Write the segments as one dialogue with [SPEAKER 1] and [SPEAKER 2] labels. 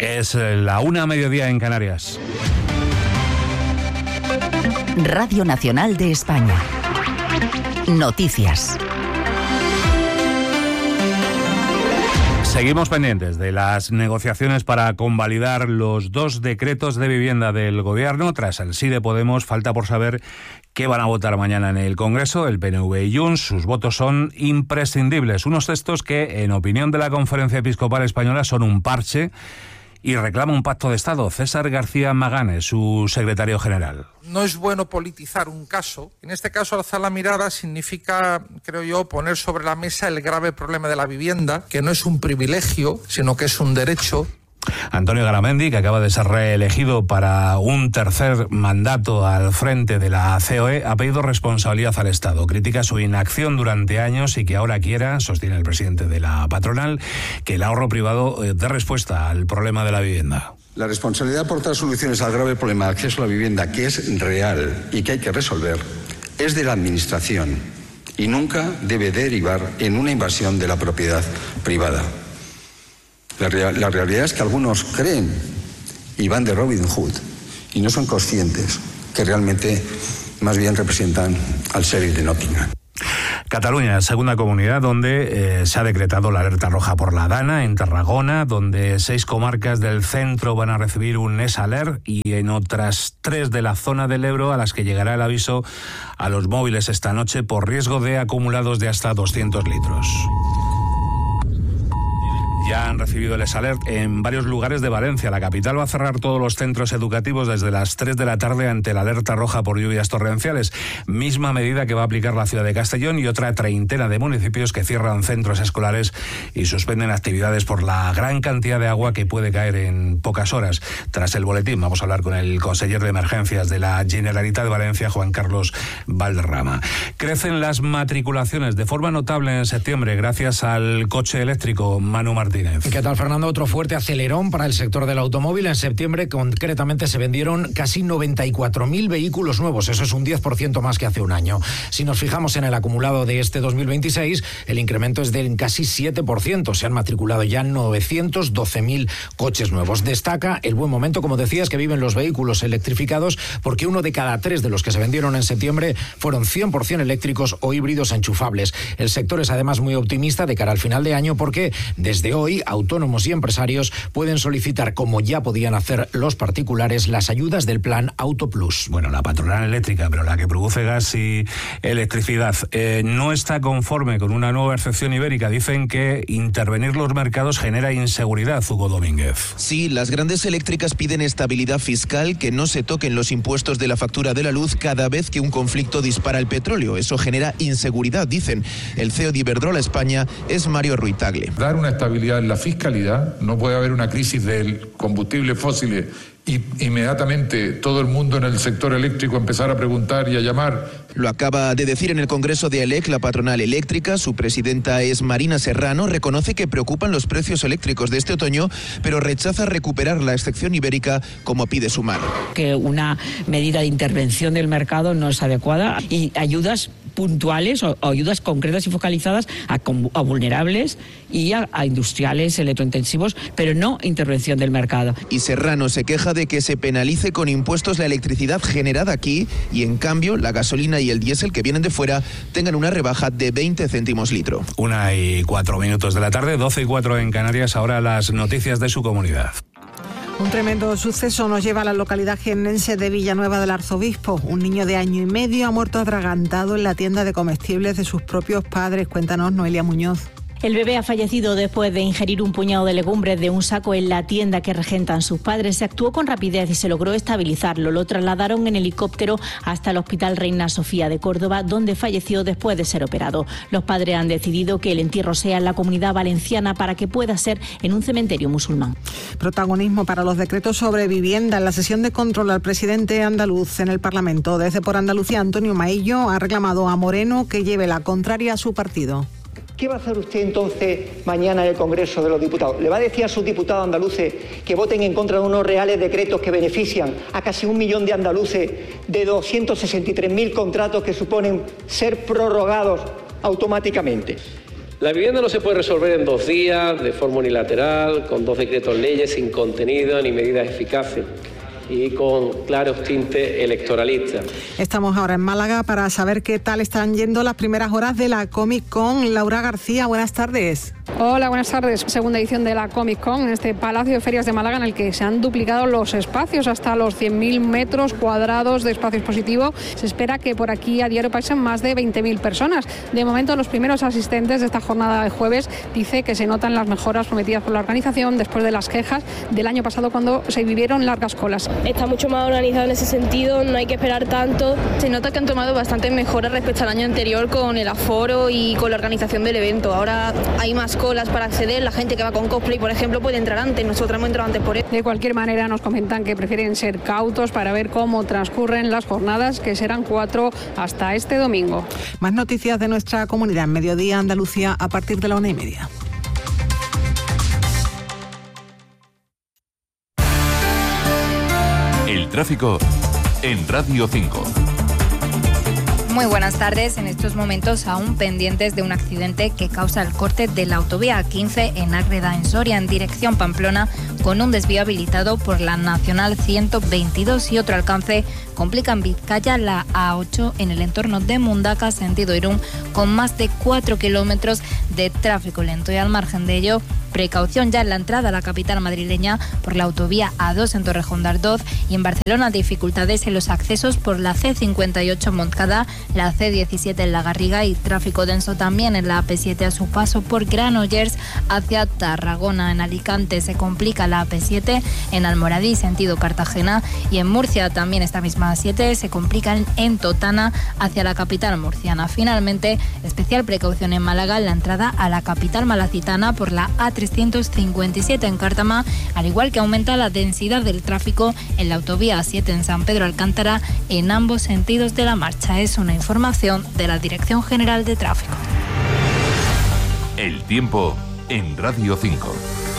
[SPEAKER 1] Es la 1:00 en Canarias.
[SPEAKER 2] Radio Nacional de España. Noticias.
[SPEAKER 1] Seguimos pendientes de las negociaciones para convalidar los 2 decretos de vivienda del Gobierno. Tras el sí de Podemos, falta por saber qué van a votar mañana en el Congreso, el PNV y Junts. Sus votos son imprescindibles. Unos textos que, en opinión de la Conferencia Episcopal Española, son un parche y reclama un pacto de Estado. César García Maganes, su secretario general.
[SPEAKER 3] No es bueno politizar un caso. En este caso, alzar la mirada significa, creo yo, poner sobre la mesa el grave problema de la vivienda, que no es un privilegio, sino que es un derecho.
[SPEAKER 1] Antonio Garamendi, que acaba de ser reelegido para un tercer mandato al frente de la COE, ha pedido responsabilidad al Estado. Critica su inacción durante años y que ahora quiera, sostiene el presidente de la patronal, que el ahorro privado dé respuesta al problema de la vivienda.
[SPEAKER 4] La responsabilidad de aportar soluciones al grave problema de acceso a la vivienda, que es real y que hay que resolver, es de la Administración y nunca debe derivar en una invasión de la propiedad privada. La realidad es que algunos creen y van de Robin Hood y no son conscientes que realmente más bien representan al sheriff de Nottingham.
[SPEAKER 1] Cataluña, segunda comunidad donde se ha decretado la alerta roja por la Dana, en Tarragona, donde 6 comarcas del centro van a recibir un ESALER y en otras 3 de la zona del Ebro a las que llegará el aviso a los móviles esta noche por riesgo de acumulados de hasta 200 litros. Ya han recibido el ESALER en varios lugares de Valencia. La capital va a cerrar todos los centros educativos desde las 3 de la tarde ante la alerta roja por lluvias torrenciales. Misma medida que va a aplicar la ciudad de Castellón y otra treintena de municipios que cierran centros escolares y suspenden actividades por la gran cantidad de agua que puede caer en pocas horas. Tras el boletín vamos a hablar con el conseller de Emergencias de la Generalitat de Valencia, Juan Carlos Valderrama. Crecen las matriculaciones de forma notable en septiembre gracias al coche eléctrico. Manu Martínez.
[SPEAKER 5] ¿Qué tal, Fernando? Otro fuerte acelerón para el sector del automóvil. En septiembre, concretamente, se vendieron casi 94.000 vehículos nuevos. Eso es un 10% más que hace un año. Si nos fijamos en el acumulado de este 2026, el incremento es del casi 7%. Se han matriculado ya 912.000 coches nuevos. Destaca el buen momento, como decías, que viven los vehículos electrificados, porque 1 de cada 3 de los que se vendieron en septiembre fueron 100% eléctricos o híbridos enchufables. El sector es además muy optimista de cara al final de año porque desde hoy autónomos y empresarios pueden solicitar, como ya podían hacer los particulares, las ayudas del plan Auto Plus.
[SPEAKER 1] Bueno, la patronal eléctrica, pero la que produce gas y electricidad, no está conforme con una nueva excepción ibérica. Dicen que intervenir los mercados genera inseguridad, Hugo Domínguez.
[SPEAKER 6] Sí, las grandes eléctricas piden estabilidad fiscal, que no se toquen los impuestos de la factura de la luz cada vez que un conflicto dispara el petróleo. Eso genera inseguridad, dicen. El CEO de Iberdrola España es Mario Ruiz Tagle.
[SPEAKER 7] Dar una estabilidad en la fiscalidad, no puede haber una crisis del combustible fósil y inmediatamente todo el mundo en el sector eléctrico empezar a preguntar y a llamar.
[SPEAKER 6] Lo acaba de decir en el Congreso de ALEC la patronal eléctrica. Su presidenta es Marina Serrano. Reconoce que preocupan los precios eléctricos de este otoño, pero rechaza recuperar la excepción ibérica como pide Sumar.
[SPEAKER 8] Que una medida de intervención del mercado no es adecuada y ayudas puntuales o ayudas concretas y focalizadas a vulnerables y a industriales electrointensivos, pero no intervención del mercado.
[SPEAKER 6] Y Serrano se queja de que se penalice con impuestos la electricidad generada aquí y en cambio la gasolina y el diésel que vienen de fuera tengan una rebaja de 20 céntimos litro.
[SPEAKER 1] 1:04 de la tarde, 12:04 en Canarias. Ahora las noticias de su comunidad.
[SPEAKER 9] Un tremendo suceso nos lleva a la localidad jiennense de Villanueva del Arzobispo. Un niño de 1 año y medio ha muerto atragantado en la tienda de comestibles de sus propios padres. Cuéntanos, Noelia Muñoz.
[SPEAKER 10] El bebé ha fallecido después de ingerir un puñado de legumbres de un saco en la tienda que regentan sus padres. Se actuó con rapidez y se logró estabilizarlo. Lo trasladaron en helicóptero hasta el Hospital Reina Sofía de Córdoba, donde falleció después de ser operado. Los padres han decidido que el entierro sea en la Comunidad Valenciana para que pueda ser en un cementerio musulmán.
[SPEAKER 9] Protagonismo para los decretos sobre vivienda. En la sesión de control al presidente andaluz en el Parlamento, desde Por Andalucía, Antonio Maillo ha reclamado a Moreno que lleve la contraria a su partido.
[SPEAKER 11] ¿Qué va a hacer usted entonces mañana en el Congreso de los Diputados? ¿Le va a decir a sus diputados andaluces que voten en contra de unos reales decretos que benefician a casi 1 millón de andaluces, de 263.000 contratos que suponen ser prorrogados automáticamente?
[SPEAKER 12] La vivienda no se puede resolver en 2 días, de forma unilateral, con 2 decretos leyes sin contenido ni medidas eficaces y con claros tintes electoralistas.
[SPEAKER 9] Estamos ahora en Málaga para saber qué tal están yendo las primeras horas de la Comic Con. Laura García, buenas tardes.
[SPEAKER 13] Hola, buenas tardes. Segunda edición de la Comic Con en este Palacio de Ferias de Málaga, en el que se han duplicado los espacios hasta los 100.000 metros cuadrados de espacio expositivo. Se espera que por aquí a diario pasen más de 20.000 personas. De momento, los primeros asistentes de esta jornada de jueves dice que se notan las mejoras prometidas por la organización después de las quejas del año pasado, cuando se vivieron largas colas.
[SPEAKER 14] Está mucho más organizado en ese sentido, no hay que esperar tanto. Se nota que han tomado bastantes mejoras respecto al año anterior con el aforo y con la organización del evento. Ahora hay más colas para acceder, la gente que va con cosplay, por ejemplo, puede entrar antes, nosotros hemos entrado antes por eso.
[SPEAKER 13] De cualquier manera, nos comentan que prefieren ser cautos para ver cómo transcurren las jornadas, que serán 4 hasta este domingo.
[SPEAKER 9] Más noticias de nuestra comunidad en Mediodía Andalucía a partir de la 1:30.
[SPEAKER 15] El tráfico en Radio 5.
[SPEAKER 16] Muy buenas tardes. En estos momentos aún pendientes de un accidente que causa el corte de la autovía A15 en Ágreda, en Soria, en dirección Pamplona, con un desvío habilitado por la Nacional 122 y otro alcance complica en Vizcaya la A8 en el entorno de Mundaca, sentido Irún, con más de 4 kilómetros de tráfico lento. Y al margen de ello, precaución ya en la entrada a la capital madrileña por la autovía A2 en Torrejón de Ardoz, y en Barcelona dificultades en los accesos por la C58 en Montcada, la C17 en La Garriga y tráfico denso también en la AP7 a su paso por Granollers hacia Tarragona. En Alicante se complica la AP7 en Almoradí sentido Cartagena, y en Murcia también esta misma A7 se complica en Totana hacia la capital murciana. Finalmente, especial precaución en Málaga en la entrada a la capital malacitana por la A357 en Cártama, al igual que aumenta la densidad del tráfico en la autovía A7 en San Pedro Alcántara en ambos sentidos de la marcha. Es una información de la Dirección General de Tráfico.
[SPEAKER 15] El tiempo en Radio 5.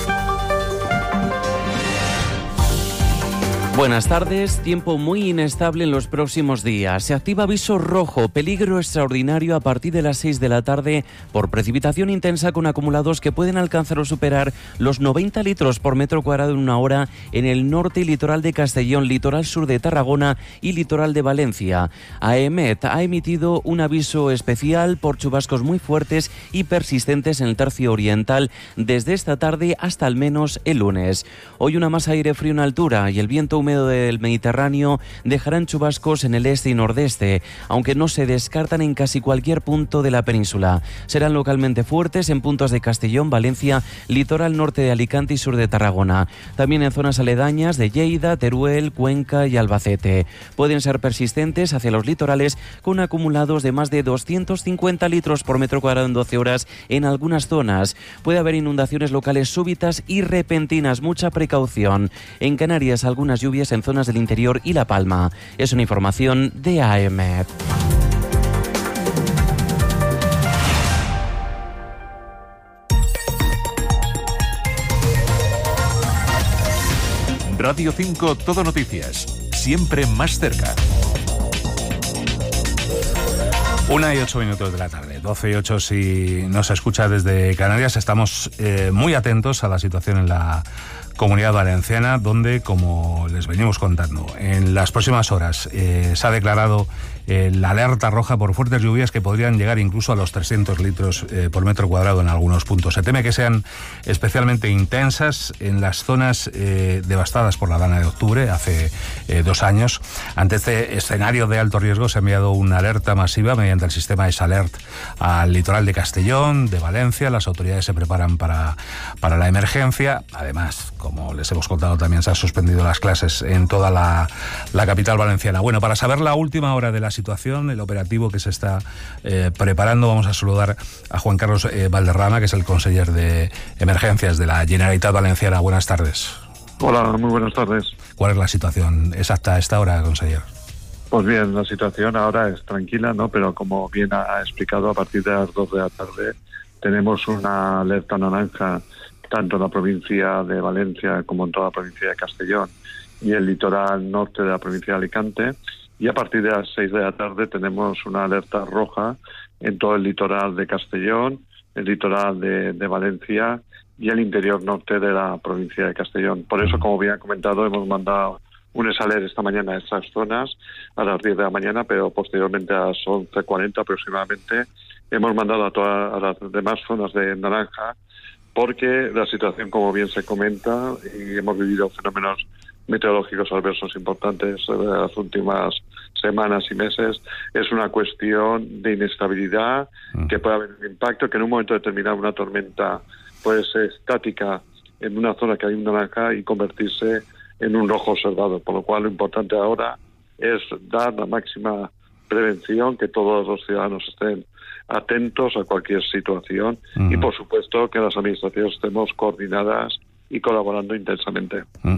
[SPEAKER 17] Buenas tardes. Tiempo muy inestable en los próximos días. Se activa aviso rojo, peligro extraordinario a partir de las 6 de la tarde por precipitación intensa con acumulados que pueden alcanzar o superar los 90 litros por metro cuadrado en una hora en el norte y litoral de Castellón, litoral sur de Tarragona y litoral de Valencia. AEMET ha emitido un aviso especial por chubascos muy fuertes y persistentes en el tercio oriental desde esta tarde hasta al menos el lunes. Hoy una masa de aire frío en altura y el viento húmedo del Mediterráneo dejarán chubascos en el este y nordeste, aunque no se descartan en casi cualquier punto de la península. Serán localmente fuertes en puntos de Castellón, Valencia, litoral norte de Alicante y sur de Tarragona. También en zonas aledañas de Lleida, Teruel, Cuenca y Albacete. Pueden ser persistentes hacia los litorales con acumulados de más de 250 litros por metro cuadrado en 12 horas en algunas zonas. Puede haber inundaciones locales súbitas y repentinas. Mucha precaución. En Canarias, algunas lluvias en zonas del interior y La Palma. Es una información de AEMET.
[SPEAKER 15] Radio 5 Todo Noticias. Siempre más cerca.
[SPEAKER 1] 1:08 de la tarde, 12:08 si nos escucha desde Canarias. Estamos muy atentos a la situación en la Comunidad Valenciana, donde, como les venimos contando, en las próximas horas se ha declarado la alerta roja por fuertes lluvias que podrían llegar incluso a los 300 litros por metro cuadrado en algunos puntos. Se teme que sean especialmente intensas en las zonas devastadas por la dana de octubre, hace 2 años. Ante este escenario de alto riesgo se ha enviado una alerta masiva mediante el sistema ESALERT al litoral de Castellón, de Valencia. Las autoridades se preparan para la emergencia. Además, como les hemos contado, también se han suspendido las clases en toda la capital valenciana. Bueno, para saber la última hora de la situación, el operativo que se está preparando, vamos a saludar a Juan Carlos Valderrama, que es el conseller de Emergencias de la Generalitat Valenciana. Buenas tardes.
[SPEAKER 18] Hola, muy buenas tardes.
[SPEAKER 1] ¿Cuál es la situación exacta a esta hora, conseller?
[SPEAKER 18] Pues bien, la situación ahora es tranquila, ¿no? Pero como bien ha explicado, a partir de las 2 de la tarde tenemos una alerta naranja tanto en la provincia de Valencia como en toda la provincia de Castellón y el litoral norte de la provincia de Alicante. Y a partir de las 6 de la tarde tenemos una alerta roja en todo el litoral de Castellón, el litoral de Valencia y el interior norte de la provincia de Castellón. Por eso, como bien ha comentado, hemos mandado un ESALER esta mañana a estas zonas a las 10 de la mañana, pero posteriormente a las 11:40 aproximadamente hemos mandado a las demás zonas de naranja, porque la situación, como bien se comenta, y hemos vivido fenómenos meteorológicos adversos importantes de las últimas semanas y meses, es una cuestión de inestabilidad, que puede haber un impacto, que en un momento determinado una tormenta puede ser estática en una zona que hay un naranja y convertirse en un rojo observado, por lo cual lo importante ahora es dar la máxima prevención, que todos los ciudadanos estén atentos a cualquier situación y, por supuesto, que las administraciones estemos coordinadas y colaborando intensamente.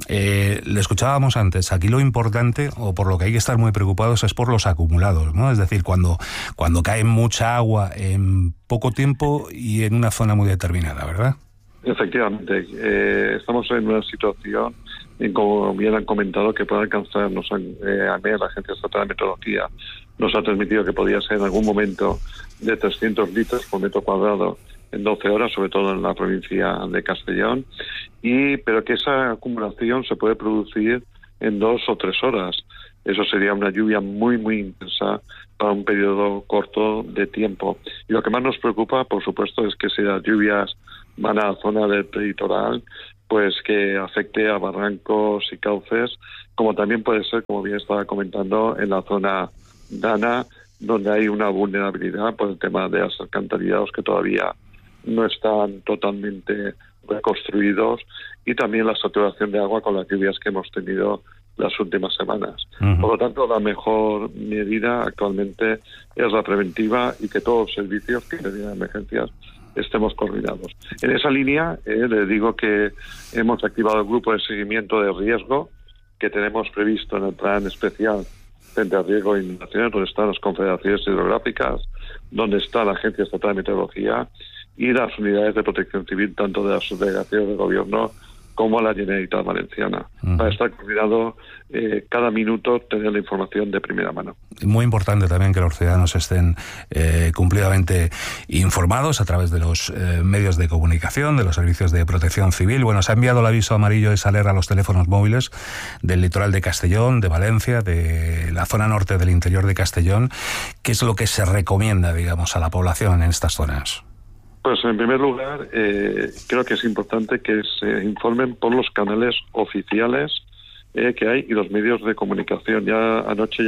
[SPEAKER 1] Le escuchábamos antes, aquí lo importante, o por lo que hay que estar muy preocupados, es por los acumulados, ¿no? Es decir, cuando cae mucha agua en poco tiempo y en una zona muy determinada, ¿verdad?
[SPEAKER 18] Efectivamente, estamos en una situación, como bien han comentado, que puede alcanzarnos a la Agencia Estatal de Meteorología nos ha transmitido que podía ser en algún momento de 300 litros por metro cuadrado en 12 horas, sobre todo en la provincia de Castellón, pero que esa acumulación se puede producir en 2 o 3 horas. Eso sería una lluvia muy, muy intensa para un periodo corto de tiempo. Y lo que más nos preocupa, por supuesto, es que si las lluvias van a la zona del litoral, pues que afecte a barrancos y cauces, como también puede ser, como bien estaba comentando, en la zona Dana, donde hay una vulnerabilidad por el tema de los alcantarillados que todavía no están totalmente reconstruidos, y también la saturación de agua con las lluvias que hemos tenido las últimas semanas. Por lo tanto, la mejor medida actualmente es la preventiva y que todos los servicios que tienen emergencias estemos coordinados. En esa línea, le digo que hemos activado el grupo de seguimiento de riesgo que tenemos previsto en el plan especial frente al riesgo de inundaciones, donde están las confederaciones hidrográficas, donde está la Agencia Estatal de Meteorología y las unidades de protección civil, tanto de las subdelegaciones de gobierno como la Generalitat Valenciana, para estar coordinado cada minuto, tener la información de primera mano.
[SPEAKER 1] Muy importante también que los ciudadanos estén cumplidamente informados a través de los medios de comunicación, de los servicios de protección civil. Bueno, se ha enviado el aviso amarillo ESALER a los teléfonos móviles del litoral de Castellón, de Valencia, de la zona norte del interior de Castellón. ¿Qué es lo que se recomienda, digamos, a la población en estas zonas?
[SPEAKER 18] Pues en primer lugar, creo que es importante que se informen por los canales oficiales que hay y los medios de comunicación. Ya anoche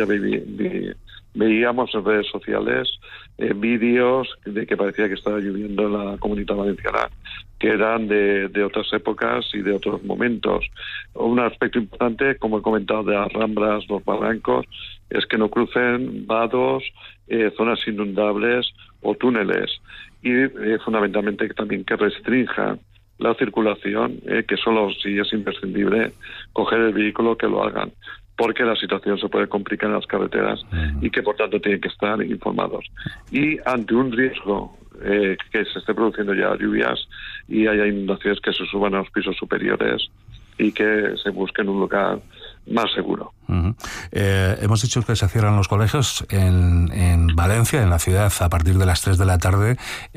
[SPEAKER 18] veíamos en redes sociales vídeos de que parecía que estaba lloviendo en la Comunidad Valenciana, que eran de otras épocas y de otros momentos. Un aspecto importante, como he comentado, de las ramblas, los barrancos, es que no crucen vados, zonas inundables o túneles. Y fundamentalmente también que restrinjan la circulación, que solo si es imprescindible coger el vehículo que lo hagan, porque la situación se puede complicar en las carreteras y que por tanto tienen que estar informados. Y ante un riesgo que se esté produciendo ya lluvias y haya inundaciones, que se suban a los pisos superiores y que se busquen un lugar más seguro.
[SPEAKER 1] Hemos dicho que se cierran los colegios en Valencia, en la ciudad, a partir de las 3 de la tarde.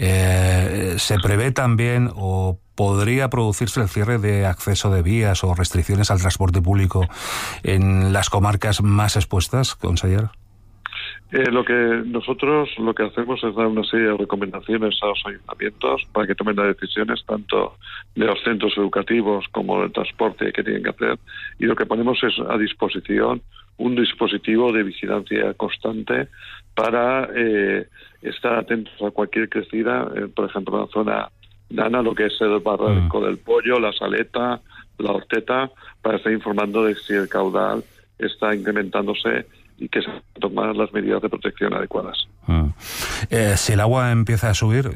[SPEAKER 1] ¿Se prevé también o podría producirse el cierre de acceso de vías o restricciones al transporte público en las comarcas más expuestas, conseller?
[SPEAKER 18] Lo que hacemos es dar una serie de recomendaciones a los ayuntamientos para que tomen las decisiones tanto de los centros educativos como del transporte que tienen que hacer, y lo que ponemos es a disposición un dispositivo de vigilancia constante para estar atentos a cualquier crecida, por ejemplo en la zona Dana, lo que es el barranco del Pollo, la Saleta, la Horteta, para estar informando de si el caudal está incrementándose y que se toman las medidas de protección adecuadas.
[SPEAKER 1] Si el agua empieza a subir,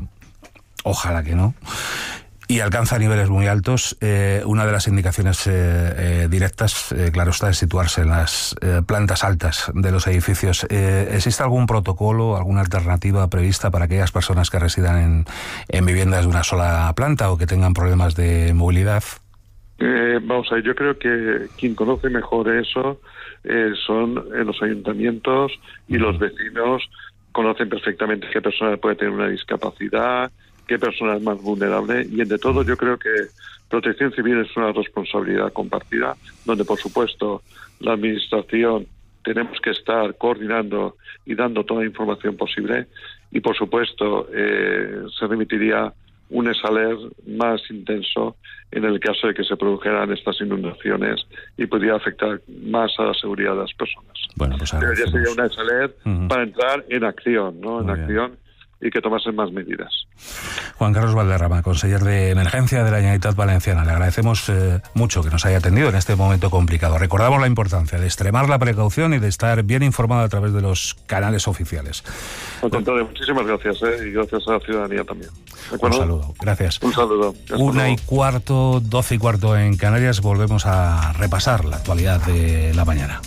[SPEAKER 1] ojalá que no, y alcanza niveles muy altos, una de las indicaciones directas, claro está, es situarse en las plantas altas de los edificios. ¿Existe algún protocolo, alguna alternativa prevista para aquellas personas que residan en viviendas de una sola planta o que tengan problemas de movilidad?
[SPEAKER 18] Vamos a ver, yo creo que quien conoce mejor eso son los ayuntamientos y los vecinos, conocen perfectamente qué persona puede tener una discapacidad, qué persona es más vulnerable, y entre todo yo creo que Protección Civil es una responsabilidad compartida, donde por supuesto la Administración tenemos que estar coordinando y dando toda la información posible, y por supuesto se remitiría un ESALER más intenso en el caso de que se produjeran estas inundaciones y pudiera afectar más a la seguridad de las personas.
[SPEAKER 1] Bueno, pues
[SPEAKER 18] pero ya sería una ESALER para entrar en acción, ¿no? En acción, y que tomasen más medidas.
[SPEAKER 1] Juan Carlos Valderrama, conseller de Emergencia de la Generalitat Valenciana. Le agradecemos mucho que nos haya atendido en este momento complicado. Recordamos la importancia de extremar la precaución y de estar bien informado a través de los canales oficiales.
[SPEAKER 18] Al contrario, muchísimas gracias, y gracias a la ciudadanía también.
[SPEAKER 1] Un saludo, gracias.
[SPEAKER 18] Un saludo.
[SPEAKER 1] 1:15, 12:15 en Canarias. Volvemos a repasar la actualidad de la mañana.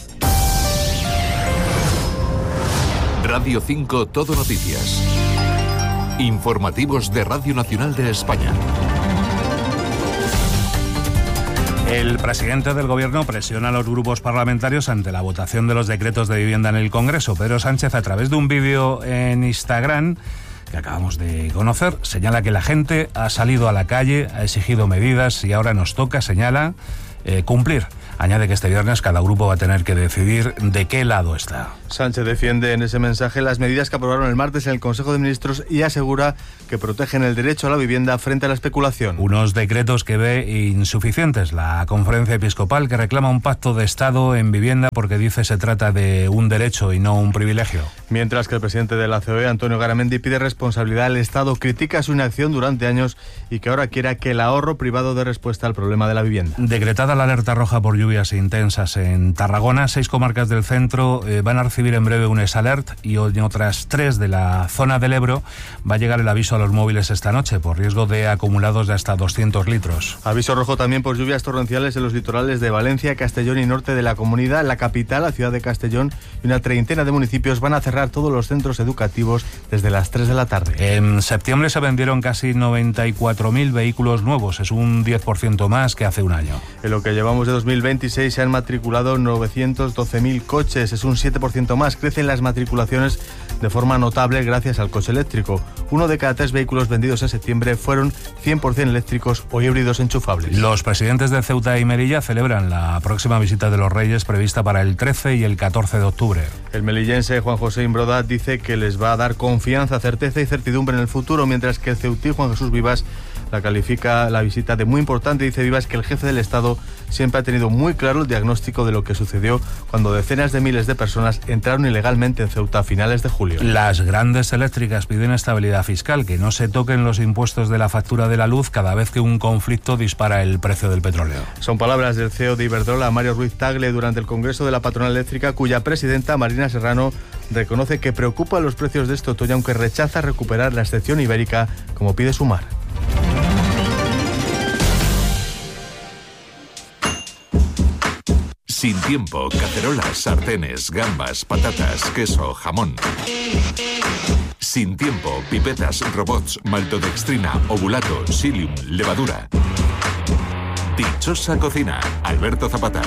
[SPEAKER 15] Radio 5 Todo Noticias. Informativos de Radio Nacional de España.
[SPEAKER 1] El presidente del Gobierno presiona a los grupos parlamentarios ante la votación de los decretos de vivienda en el Congreso. Pedro Sánchez, a través de un vídeo en Instagram que acabamos de conocer, señala que la gente ha salido a la calle, ha exigido medidas y ahora nos toca, señala, cumplir. Añade que este viernes cada grupo va a tener que decidir de qué lado está.
[SPEAKER 19] Sánchez defiende en ese mensaje las medidas que aprobaron el martes en el Consejo de Ministros y asegura que protegen el derecho a la vivienda frente a la especulación.
[SPEAKER 1] Unos decretos que ve insuficientes la Conferencia Episcopal, que reclama un pacto de Estado en vivienda porque dice se trata de un derecho y no un privilegio.
[SPEAKER 19] Mientras que el presidente de la COE, Antonio Garamendi, pide responsabilidad al Estado, critica su inacción durante años y que ahora quiera que el ahorro privado dé respuesta al problema de la vivienda.
[SPEAKER 1] Decretada la alerta roja por lluvias intensas en Tarragona, 6 comarcas del centro van a recibir en breve un ESALERT y en otras 3 de la zona del Ebro va a llegar el aviso a los móviles esta noche por riesgo de acumulados de hasta 200 litros.
[SPEAKER 19] Aviso rojo también por lluvias torrenciales en los litorales de Valencia, Castellón y norte de la comunidad. La capital, la ciudad de Castellón y una treintena de municipios van a cerrar todos los centros educativos desde las 3 de la tarde.
[SPEAKER 1] En septiembre se vendieron casi 94.000 vehículos nuevos, es un 10% más que hace un año.
[SPEAKER 19] En lo que llevamos de 2026 se han matriculado 912.000 coches, es un 7% más. Crecen las matriculaciones de forma notable gracias al coche eléctrico. 1 de cada 3 vehículos vendidos en septiembre fueron 100% eléctricos o híbridos enchufables.
[SPEAKER 1] Los presidentes de Ceuta y Melilla celebran la próxima visita de los Reyes prevista para el 13 y el 14 de octubre.
[SPEAKER 19] El melillense Juan José Imbroda dice que les va a dar confianza, certeza y certidumbre en el futuro, mientras que el ceutí Juan Jesús Vivas la califica la visita de muy importante. Dice Vivas que el jefe del Estado siempre ha tenido muy claro el diagnóstico de lo que sucedió cuando decenas de miles de personas entraron ilegalmente en Ceuta a finales de julio.
[SPEAKER 1] Las grandes eléctricas piden estabilidad fiscal, que no se toquen los impuestos de la factura de la luz cada vez que un conflicto dispara el precio del petróleo.
[SPEAKER 19] Son palabras del CEO de Iberdrola, Mario Ruiz Tagle, durante el Congreso de la Patronal Eléctrica, cuya presidenta, Marina Serrano, reconoce que preocupa los precios de este otoño, aunque rechaza recuperar la excepción ibérica como pide Sumar.
[SPEAKER 15] Sin tiempo, cacerolas, sartenes, gambas, patatas, queso, jamón. Sin tiempo, pipetas, robots, maltodextrina, ovulato, psyllium, levadura. Dichosa cocina, Alberto Zapata.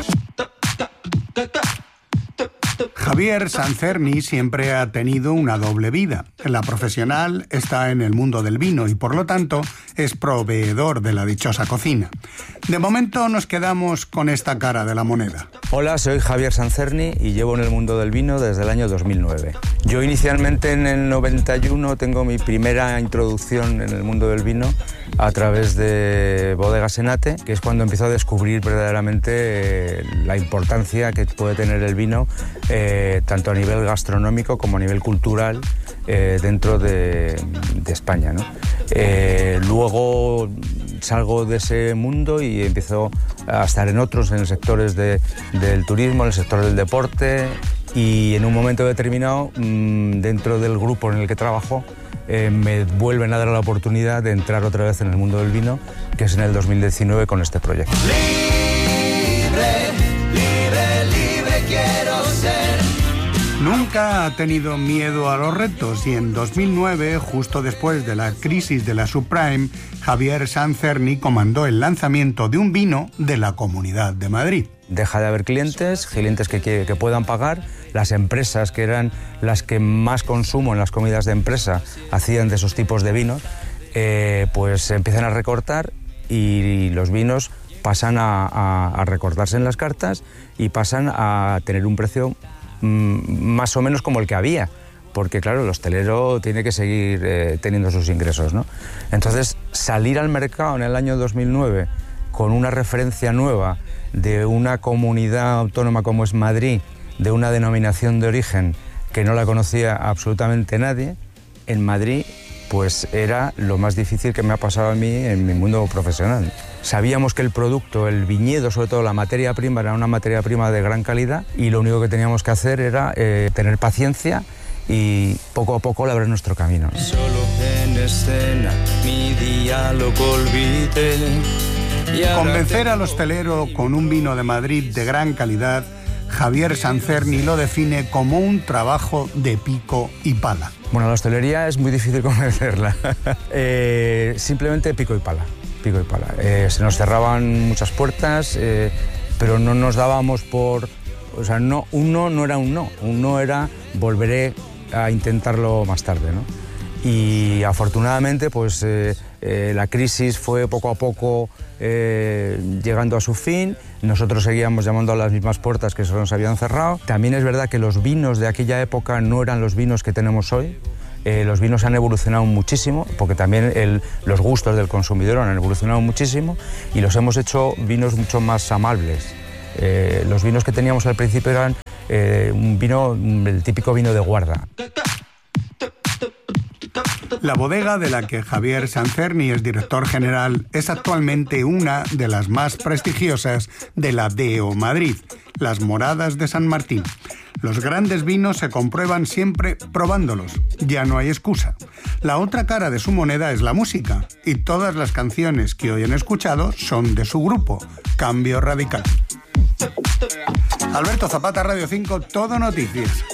[SPEAKER 20] Javier Sancerni siempre ha tenido una doble vida. La profesional está en el mundo del vino y, por lo tanto, es proveedor de la dichosa cocina. De momento nos quedamos con esta cara de la moneda.
[SPEAKER 21] Hola, soy Javier Sancerni y llevo en el mundo del vino desde el año 2009. Yo inicialmente en el 91 tengo mi primera introducción en el mundo del vino a través de Bodegas Enate, que es cuando empiezo a descubrir verdaderamente la importancia que puede tener el vino, tanto a nivel gastronómico como a nivel cultural, dentro de España, ¿no? Luego salgo de ese mundo y empiezo a estar en otros, en sectores del turismo, en el sector del deporte, y en un momento determinado, dentro del grupo en el que trabajo, me vuelven a dar la oportunidad de entrar otra vez en el mundo del vino, que es en el 2019 con este proyecto.
[SPEAKER 22] Libre, libre, libre quiero ser.
[SPEAKER 20] Nunca ha tenido miedo a los retos y en 2009, justo después de la crisis de la subprime, Javier Sancerni comandó el lanzamiento de un vino de la Comunidad de Madrid.
[SPEAKER 21] Deja de haber clientes que puedan pagar. Las empresas, que eran las que más consumo en las comidas de empresa, hacían de esos tipos de vinos, pues empiezan a recortar y los vinos pasan a recortarse en las cartas y pasan a tener un precio más o menos como el que había, porque claro, el hostelero tiene que seguir teniendo sus ingresos, ¿no? Entonces, salir al mercado en el año 2009 con una referencia nueva de una comunidad autónoma como es Madrid, de una denominación de origen que no la conocía absolutamente nadie, en Madrid, pues era lo más difícil que me ha pasado a mí en mi mundo profesional. Sabíamos que el producto, el viñedo, sobre todo la materia prima, era una materia prima de gran calidad y lo único que teníamos que hacer era tener paciencia y poco a poco labrar nuestro camino.
[SPEAKER 2] Solo en escena, mi diálogo olvidé.
[SPEAKER 20] Convencer al hostelero con un vino de Madrid de gran calidad, Javier Sancerni lo define como un trabajo de pico y pala.
[SPEAKER 21] Bueno, la hostelería es muy difícil convencerla. Simplemente pico y pala. Pico y pala. Se nos cerraban muchas puertas, pero no nos dábamos por... O sea, no, un no era un no. Un no era volveré a intentarlo más tarde, ¿no? Y afortunadamente, pues la crisis fue poco a poco llegando a su fin. Nosotros seguíamos llamando a las mismas puertas que se nos habían cerrado. También es verdad que los vinos de aquella época no eran los vinos que tenemos hoy. Los vinos han evolucionado muchísimo, porque también los gustos del consumidor han evolucionado muchísimo y los hemos hecho vinos mucho más amables. Los vinos que teníamos al principio eran el típico vino de guarda.
[SPEAKER 20] La bodega de la que Javier Sancerni es director general es actualmente una de las más prestigiosas de la DEO Madrid, las Moradas de San Martín. Los grandes vinos se comprueban siempre probándolos, ya no hay excusa. La otra cara de su moneda es la música, y todas las canciones que hoy han escuchado son de su grupo, Cambio Radical. Alberto Zapata, Radio 5, Todo Noticias.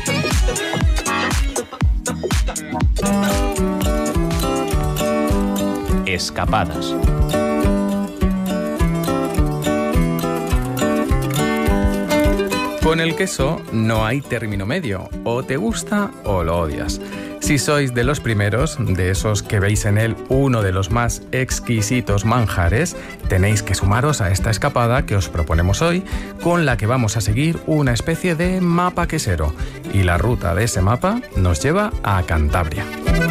[SPEAKER 15] Escapadas.
[SPEAKER 22] Con el queso no hay término medio, o te gusta o lo odias. Si sois de los primeros, de esos que veis en él uno de los más exquisitos manjares, tenéis que sumaros a esta escapada que os proponemos hoy, con la que vamos a seguir una especie de mapa quesero. Y la ruta de ese mapa nos lleva a Cantabria.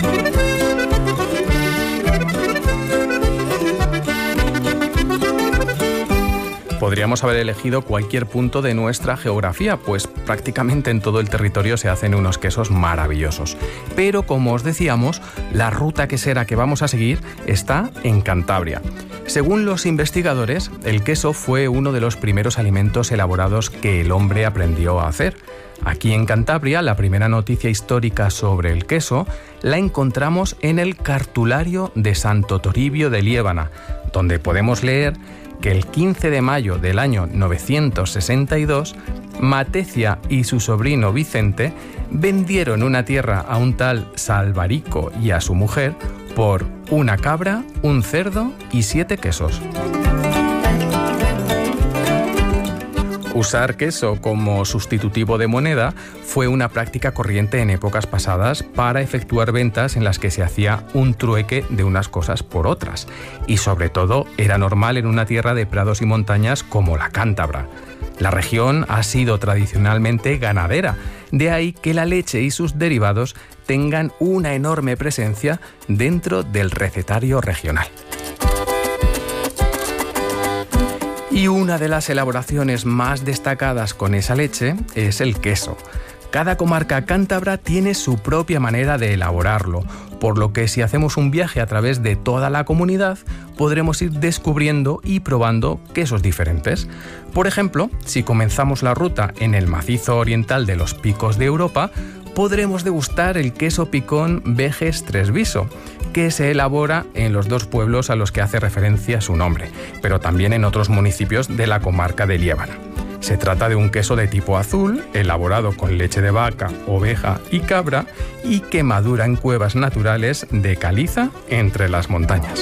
[SPEAKER 22] Podríamos haber elegido cualquier punto de nuestra geografía, pues prácticamente en todo el territorio se hacen unos quesos maravillosos. Pero, como os decíamos, la ruta quesera que vamos a seguir está en Cantabria. Según los investigadores, el queso fue uno de los primeros alimentos elaborados que el hombre aprendió a hacer. Aquí en Cantabria, la primera noticia histórica sobre el queso la encontramos en el Cartulario de Santo Toribio de Liébana, donde podemos leer que el 15 de mayo del año 962, Matecia y su sobrino Vicente vendieron una tierra a un tal Salvarico y a su mujer por una cabra, un cerdo y 7 quesos. Usar queso como sustitutivo de moneda fue una práctica corriente en épocas pasadas para efectuar ventas en las que se hacía un trueque de unas cosas por otras. Y sobre todo era normal en una tierra de prados y montañas como la cántabra. La región ha sido tradicionalmente ganadera, de ahí que la leche y sus derivados tengan una enorme presencia dentro del recetario regional. Y una de las elaboraciones más destacadas con esa leche es el queso. Cada comarca cántabra tiene su propia manera de elaborarlo, por lo que si hacemos un viaje a través de toda la comunidad, podremos ir descubriendo y probando quesos diferentes. Por ejemplo, si comenzamos la ruta en el macizo oriental de los Picos de Europa, podremos degustar el queso picón Vejes Tresviso, que se elabora en los 2 pueblos a los que hace referencia su nombre, pero también en otros municipios de la comarca de Liébana. Se trata de un queso de tipo azul, elaborado con leche de vaca, oveja y cabra, y que madura en cuevas naturales de caliza entre las montañas.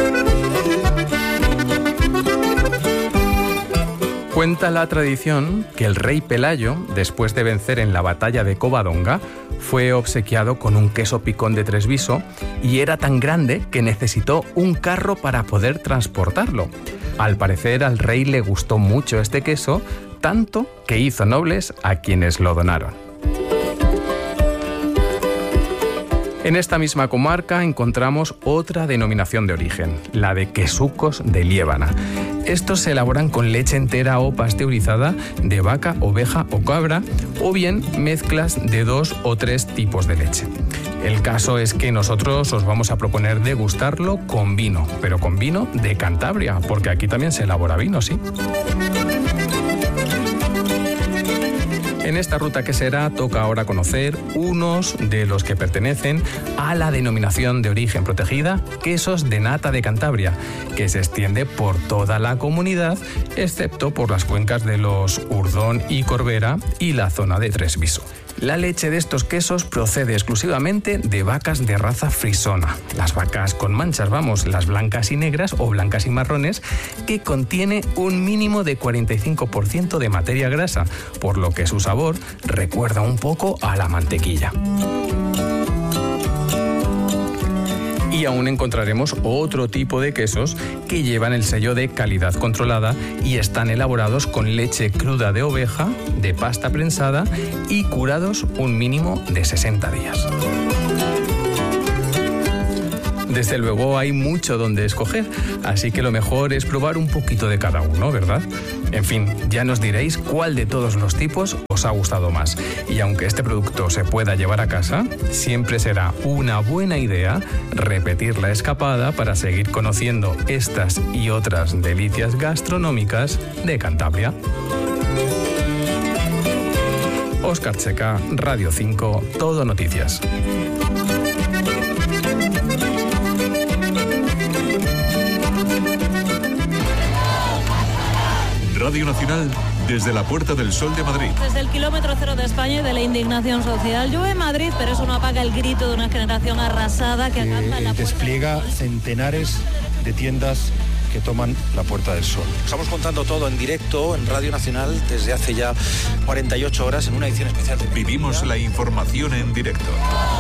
[SPEAKER 22] Cuenta la tradición que el rey Pelayo, después de vencer en la batalla de Covadonga, fue obsequiado con un queso picón de Treviso y era tan grande que necesitó un carro para poder transportarlo. Al parecer al rey le gustó mucho este queso, tanto que hizo nobles a quienes lo donaron. En esta misma comarca encontramos otra denominación de origen, la de quesucos de Liébana. Estos se elaboran con leche entera o pasteurizada de vaca, oveja o cabra, o bien mezclas de 2 o 3 tipos de leche. El caso es que nosotros os vamos a proponer degustarlo con vino, pero con vino de Cantabria, porque aquí también se elabora vino, ¿sí? En esta ruta quesera toca ahora conocer unos de los que pertenecen a la denominación de origen protegida Quesos de Nata de Cantabria, que se extiende por toda la comunidad, excepto por las cuencas de los Urdón y Corbera y la zona de Treviso. La leche de estos quesos procede exclusivamente de vacas de raza frisona. Las vacas con manchas, las blancas y negras o blancas y marrones, que contiene un mínimo de 45% de materia grasa, por lo que su sabor recuerda un poco a la mantequilla. Y aún encontraremos otro tipo de quesos que llevan el sello de calidad controlada y están elaborados con leche cruda de oveja, de pasta prensada y curados un mínimo de 60 días. Desde luego hay mucho donde escoger, así que lo mejor es probar un poquito de cada uno, ¿verdad? En fin, ya nos diréis cuál de todos los tipos os ha gustado más. Y aunque este producto se pueda llevar a casa, siempre será una buena idea repetir la escapada para seguir conociendo estas y otras delicias gastronómicas de Cantabria. Óscar Checa, Radio 5, Todo Noticias.
[SPEAKER 15] Radio Nacional desde la Puerta del Sol de Madrid.
[SPEAKER 3] Desde el kilómetro cero de España y de la indignación social. Llueve en Madrid, pero eso no apaga el grito de una generación arrasada que acampa en la
[SPEAKER 4] despliega centenares de tiendas que toman la Puerta del Sol.
[SPEAKER 23] Estamos contando todo en directo en Radio Nacional desde hace ya 48 horas en una edición especial.
[SPEAKER 15] Vivimos la información en directo.